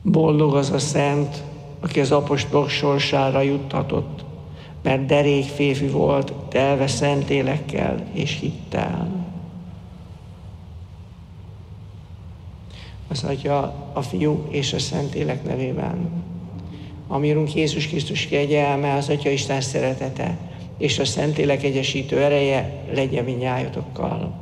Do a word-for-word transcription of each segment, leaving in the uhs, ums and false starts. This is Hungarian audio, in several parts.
Boldog az a szent, aki az apostolok sorsára juttatott, mert derék férfi volt, telve Szentlélekkel és hittel. Az Atya, a Fiú és a Szentlélek nevében. A mi Urunk Jézus Krisztus kegyelme, az Atya Isten szeretete és a Szentlélek egyesítő ereje legyen mindnyájotokkal.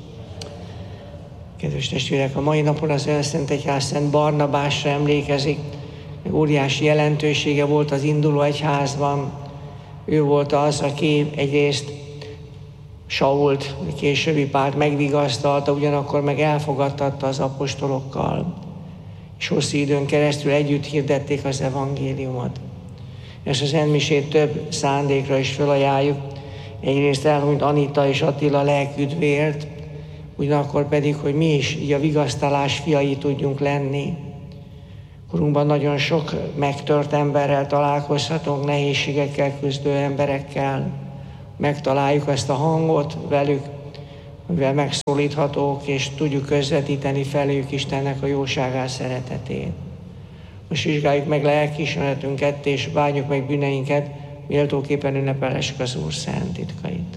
Kedves testvérek, a mai napon az Elszent Egyház Szent Barnabásra emlékezik. Óriási jelentősége volt az induló egyházban. Ő volt az, aki egyrészt Sault, későbbi Pált megvigasztalta, ugyanakkor meg elfogadtatta az apostolokkal. És hosszú időn keresztül együtt hirdették az evangéliumot. És az Szentmisét több szándékra is felajánljuk. Egyrészt elhunyt Anita és Attila lelküdvért, ugyanakkor pedig, hogy mi is így a vigasztalás fiai tudjunk lenni. Korunkban nagyon sok megtört emberrel találkozhatunk, nehézségekkel küzdő emberekkel. Megtaláljuk ezt a hangot velük, mivel megszólíthatók, és tudjuk közvetíteni felők Istennek a jóságát, szeretetét. Most vizsgáljuk meg lelkiismeretünket, és bánjuk meg bűneinket, méltóképpen ünnepelhessük az Úr szent titkait.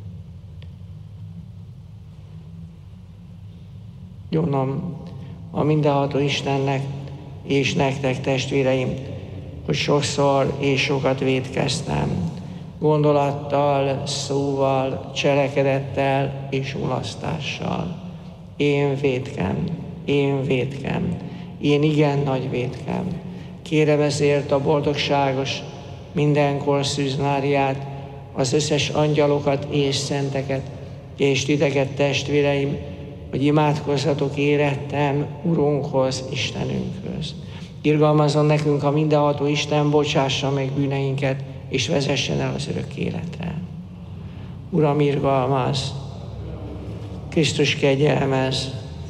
Gyónom a mindenható Istennek és nektek, testvéreim, hogy sokszor és sokat vétkeztem, gondolattal, szóval, cselekedettel és mulasztással. Én vétkem, én vétkem, én igen nagy vétkem. Kérem ezért a boldogságos, mindenkor Szűzmáriát, az összes angyalokat és szenteket, és titeket, testvéreim, hogy imádkozzatok érettem Urunkhoz, Istenünkhöz. Irgalmazzon nekünk a mindenható Isten, bocsássa meg bűneinket, és vezessen el az örök életre. Uram, irgalmazz, Krisztus kegyelmez,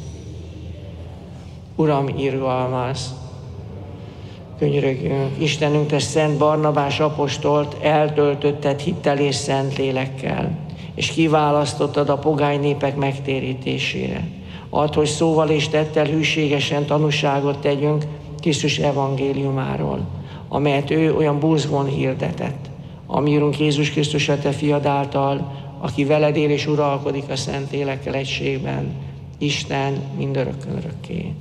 Uram, irgalmazz. Könyörögjünk, Istenünk, te Szent Barnabás apostolt eltöltötted hittel és szent lélekkel, és kiválasztottad a pogány népek megtérítésére. Add, hogy szóval és tettel hűségesen tanúságot tegyünk Krisztus evangéliumáról, amelyet ő olyan búzgón hirdetett. A mi Urunk Jézus Krisztus a te fiad által, aki veled él és uralkodik a szent élekkel egységben, Isten mindörökkön örökké.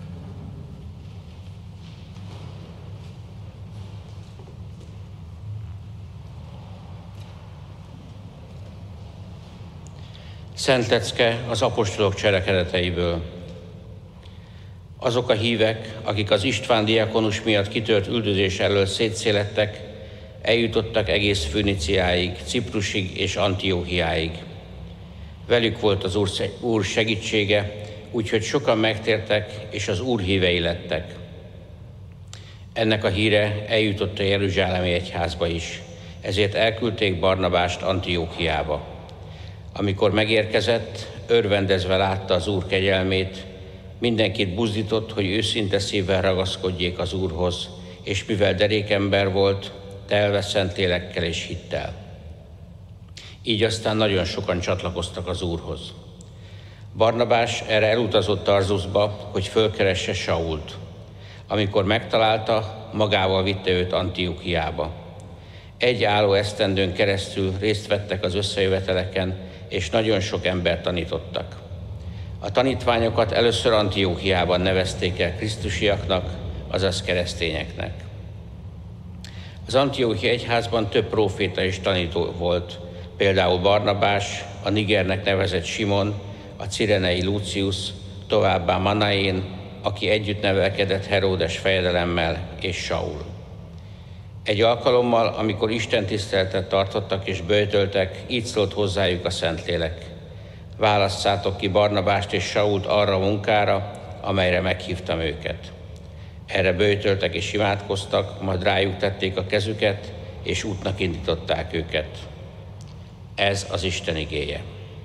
Szent lecke az apostolok cselekedeteiből. Azok a hívek, akik az István diakonus miatt kitört üldözés elől szétszélettek, eljutottak egész Főniciáig, Ciprusig és Antióchiáig. Velük volt az Úr segítsége, úgyhogy sokan megtértek, és az Úr hívei lettek. Ennek a híre eljutott a jeruzsálemi egyházba is, ezért elküldték Barnabást Antióchiába. Amikor megérkezett, örvendezve látta az Úr kegyelmét, mindenkit buzdított, hogy őszinte szívvel ragaszkodjék az Úrhoz, és mivel derékember volt, telve Szentlélekkel és hittel. Így aztán nagyon sokan csatlakoztak az Úrhoz. Barnabás erre elutazott Tarzuszba, hogy fölkeresse Sault. Amikor megtalálta, magával vitte őt Antióchiába. Egy álló esztendőn keresztül részt vettek az összejöveteleken, és nagyon sok embert tanítottak. A tanítványokat először Antióchiában nevezték el krisztusiaknak, azaz keresztényeknek. Az Antióchia egyházban több próféta és tanító volt, például Barnabás, a Nigernek nevezett Simon, a cirenei Lucius, továbbá Manaén, aki együtt nevelkedett Heródes fejedelemmel, és Saul. Egy alkalommal, amikor istentiszteletet tartottak és böjtöltek, így szólt hozzájuk a Szentlélek: válasszátok ki Barnabást és Sault arra a munkára, amelyre meghívtam őket. Erre böjtöltek és imádkoztak, majd rájuk tették a kezüket, és útnak indították őket. Ez az Isten igéje.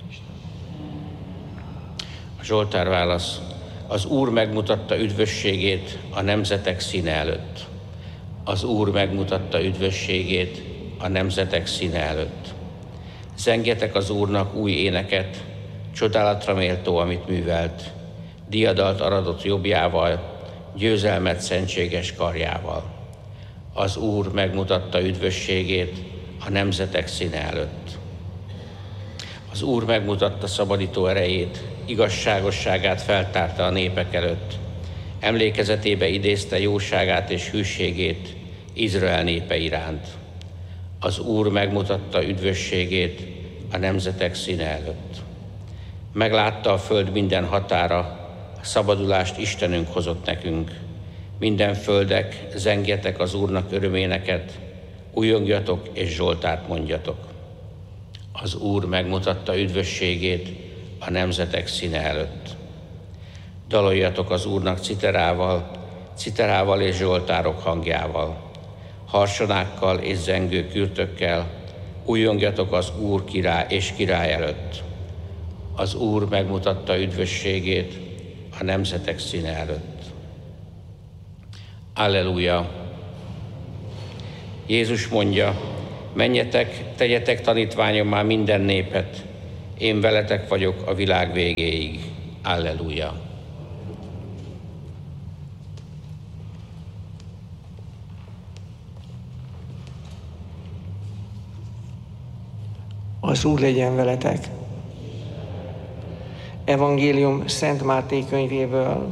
A Zsoltár válasz: az Úr megmutatta üdvösségét a nemzetek színe előtt. Az Úr megmutatta üdvösségét a nemzetek színe előtt. Zengjetek az Úrnak új éneket, csodálatra méltó, amit művelt. Diadalt aratott jobbjával, győzelmet szentséges karjával. Az Úr megmutatta üdvösségét a nemzetek színe előtt. Az Úr megmutatta szabadító erejét, igazságosságát feltárta a népek előtt. Emlékezetébe idézte jóságát és hűségét Izrael népe iránt. Az Úr megmutatta üdvösségét a nemzetek színe előtt. Meglátta a föld minden határa, a szabadulást Istenünk hozott nekünk. Minden földek, zengjetek az Úrnak öröméneket, újongjatok és zsoltárt mondjatok. Az Úr megmutatta üdvösségét a nemzetek színe előtt. Daloljatok az Úrnak citerával, citerával és zsoltárok hangjával, harsonákkal és zengő kürtökkel, újongjatok az Úr király és király előtt. Az Úr megmutatta üdvösségét a nemzetek színe előtt. Alleluja! Jézus mondja, menjetek, tegyetek tanítványommá minden népet, én veletek vagyok a világ végéig. Alleluja! Az Úr legyen veletek. Evangélium Szent Máté könyvéből.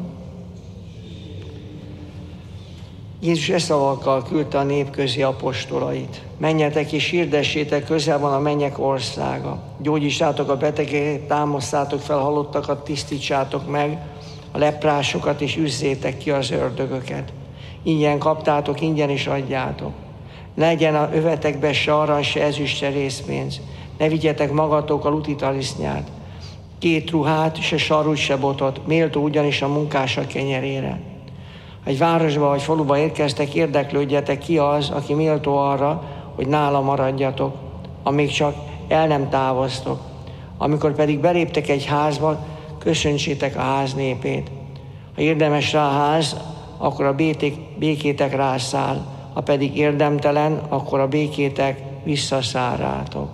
Jézus e szavakkal küldte a nép közé apostolait. Menjetek és hirdessétek, közel van a mennyek országa. Gyógyítsátok a betegeket, támasztátok fel halottakat, tisztítsátok meg a leprásokat, és üzzétek ki az ördögöket. Ingyen kaptátok, ingyen is adjátok. Legyen a övetekbe se arany, se ezüst, se részpénz. Ne vigyetek magatokkal úti talisznyát, két ruhát, se sarút, se botot, méltó ugyanis a munkások kenyerére. Ha egy városba vagy faluba érkeztek, érdeklődjetek, ki az, aki méltó arra, hogy nála maradjatok, amíg csak el nem távoztok. Amikor pedig beléptek egy házba, köszöntsétek a ház népét. Ha érdemes rá a ház, akkor a béték, békétek rászáll, ha pedig érdemtelen, akkor a békétek visszaszáll rátok.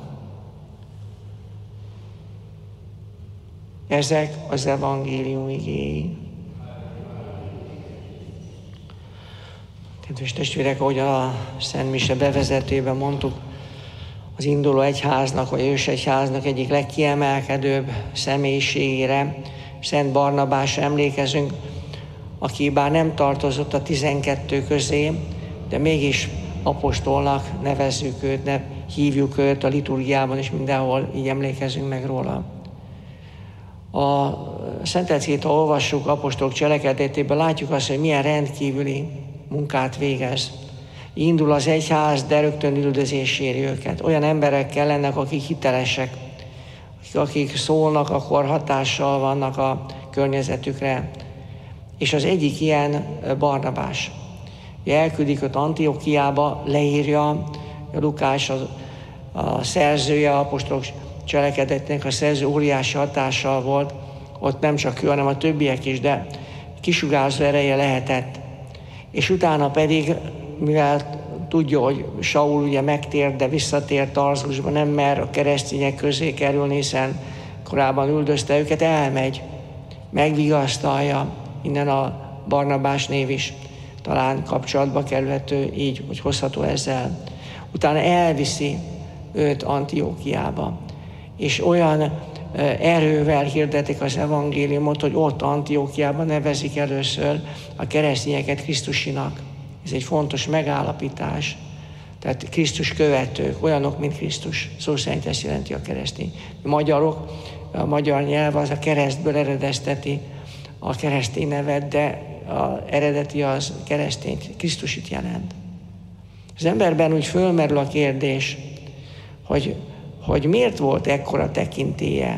Ezek az evangélium igéi. Kedves testvérek, ahogy a Szent Mise bevezetőben mondtuk, az induló egyháznak, vagy ősegyháznak egyik legkiemelkedőbb személyiségére, Szent Barnabásra emlékezünk, aki bár nem tartozott a tizenkettő közé, de mégis apostolnak nevezzük őt, ne, hívjuk őt a liturgiában, és mindenhol így emlékezünk meg róla. A Szentelcét, ha olvassuk apostolok cselekedetében, látjuk azt, hogy milyen rendkívüli munkát végez. Indul az egyház, de rögtön üldözéséri őket. Olyan emberek kellenek, akik hitelesek, akik szólnak, akkor hatással vannak a környezetükre. És az egyik ilyen Barnabás. Elküldik őt Antiochiába, leírja, Lukás a, a szerzője, apostolok cselekedetnek a szerző óriási hatással volt, ott nem csak ő, hanem a többiek is, de kisugárzó ereje lehetett. És utána pedig, mivel tudja, hogy Saul ugye megtért, de visszatért Tarzusba, nem mer a keresztények közé kerülni, hiszen korábban üldözte őket, elmegy, megvigasztalja, innen a Barnabás név is talán kapcsolatba kerülhető így, hogy hozható ezzel. Utána elviszi őt Antiochiába, és olyan erővel hirdetik az evangéliumot, hogy ott Antiochiában nevezik először a keresztényeket Krisztusinak. Ez egy fontos megállapítás. Tehát Krisztus követők, olyanok, mint Krisztus. Szó szerint ezt jelenti a keresztény. A magyarok, a magyar nyelv az a keresztből eredezteti a keresztény nevet, de az eredeti az keresztény, Krisztusit jelent. Az emberben úgy fölmerül a kérdés, hogy hogy miért volt ekkora tekintélye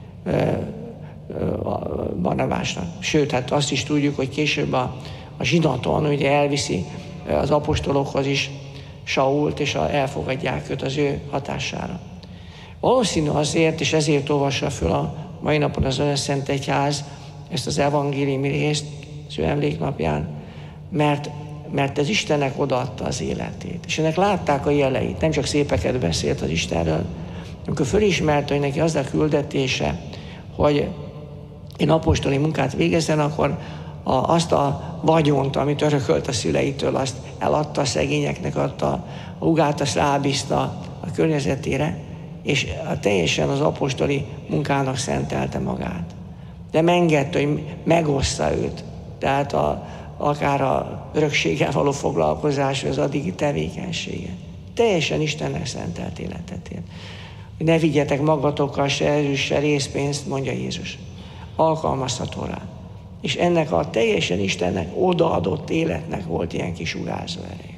Barnabásnak. Sőt, hát azt is tudjuk, hogy később a, a zsinaton ugye elviszi az apostolokhoz is Sault, és elfogadják őt az ő hatására. Valószínű azért, és ezért olvassa föl a mai napon az Szent Egyház ezt az evangéliumi részt az ő emléknapján, mert, mert ez Istennek odaadta az életét. És ennek látták a jeleit, nem csak szépeket beszélt az Istenről. Amikor fölismerte, hogy neki az a küldetése, hogy én apostoli munkát végezzen, akkor, a, azt a vagyont, amit örökölt a szüleitől, azt eladta a szegényeknek, adta, a húgát azt rábízta a környezetére, és teljesen az apostoli munkának szentelte magát. De engedte, hogy megossza őt. Tehát a, akár a örökséggel való foglalkozás, az addigi tevékenysége. Teljesen Istennek szentelt életet élt. Ne vigyetek magatokkal se erős, se részpénzt, mondja Jézus. Alkalmazható rá. És ennek a teljesen Istennek odaadott életnek volt ilyen kisugárzó ereje.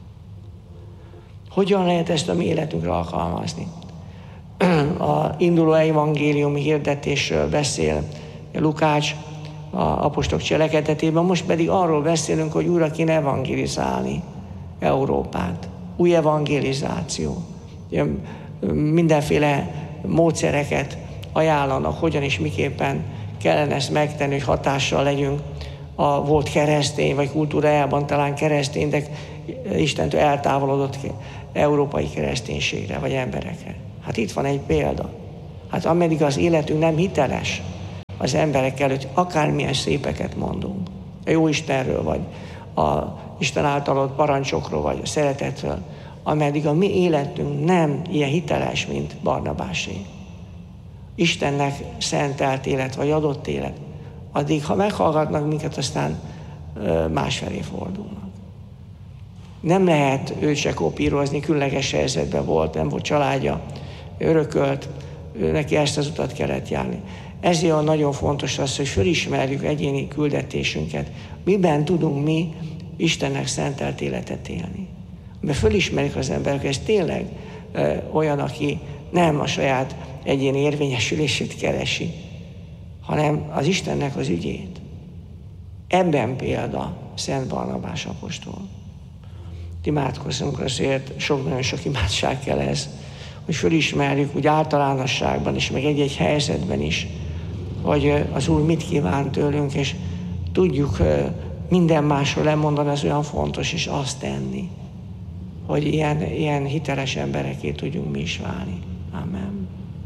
Hogyan lehet ezt a mi életünkre alkalmazni? A induló evangéliumi hirdetésről beszél Lukács a apostolok cselekedetében, most pedig arról beszélünk, hogy újra kéne evangélizálni Európát. Új evangelizáció. Mindenféle módszereket ajánlanak, hogyan és miképpen kellene ezt megtenni, hogy hatással legyünk a volt keresztény, vagy kultúrájában talán keresztény, de Istentől eltávolodott európai kereszténységre, vagy emberekre. Hát itt van egy példa. Hát ameddig az életünk nem hiteles az emberek előtt, akármilyen szépeket mondunk, a jó Istenről, vagy a Isten által adott parancsokról, vagy a szeretetről, ameddig a mi életünk nem ilyen hiteles, mint Barnabásé. Istennek szentelt élet, vagy adott élet, addig, ha meghallgatnak minket, aztán másfelé fordulnak. Nem lehet őt se kopírozni, különleges helyzetben volt, nem volt családja, örökölt, neki ezt az utat kellett járni. Ezért nagyon fontos az, hogy fölismerjük egyéni küldetésünket. Miben tudunk mi Istennek szentelt életet élni? Mert fölismerik az emberek, ez tényleg ö, olyan, aki nem a saját egyéni érvényesülését keresi, hanem az Istennek az ügyét. Ebben példa Szent Barnabás apostol. Imádkozzunk azért, sok, nagyon sok imádság kell ez, hogy fölismerjük úgy általánosságban is, meg egy-egy helyzetben is, hogy az Úr mit kíván tőlünk, és tudjuk minden másról lemondani, az olyan fontos, és azt tenni, hogy ilyen, ilyen hiteles embereké tudjunk mi is válni. Amen.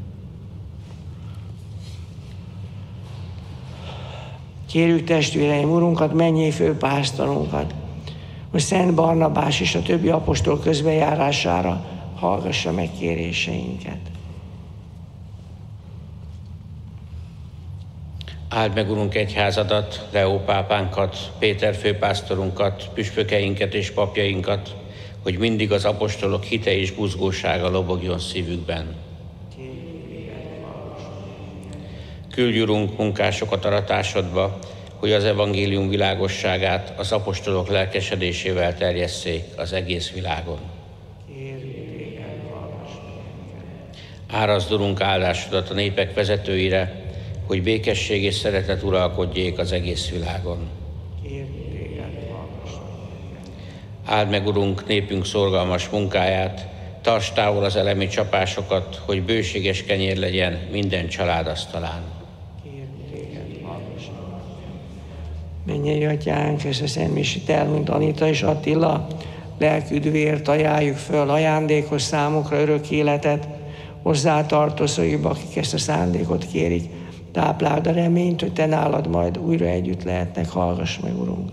Kérjük testvéreim, Urunkat, mennyei főpásztorunkat, hogy Szent Barnabás és a többi apostol közbenjárására hallgassa meg kéréseinket. Áld meg, Urunk, egyházadat, Leó pápánkat, Péter főpásztorunkat, püspökeinket és papjainkat, hogy mindig az apostolok hite és buzgósága lobogjon szívükben. Küldj, Urunk, munkásokat aratásodba, hogy az evangélium világosságát az apostolok lelkesedésével terjesszék az egész világon. Árazd, Urunk, áldásodat a népek vezetőire, hogy békesség és szeretet uralkodjék az egész világon. Áld meg, Urunk, népünk szorgalmas munkáját, tartsd távol az elemi csapásokat, hogy bőséges kenyér legyen minden család asztalán. Mennyei Atyánk, és a Szent Misét elmúlt Anita és Attila, lelküdvért ajánljuk föl ajándékos számukra örök életet, hozzá tartozóiba, akik ezt a szándékot kérik. Tápláld a reményt, hogy te nálad majd újra együtt lehetnek. Hallgass meg, Urunk!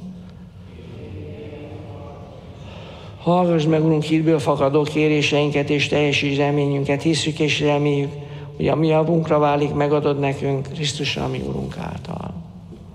Hallgass meg, Urunk, hitből fakadó kéréseinket és teljesíts reményünket. Hisszük és reméljük, hogy a mi javunkra válik, megadod nekünk Krisztus, ami Urunk által.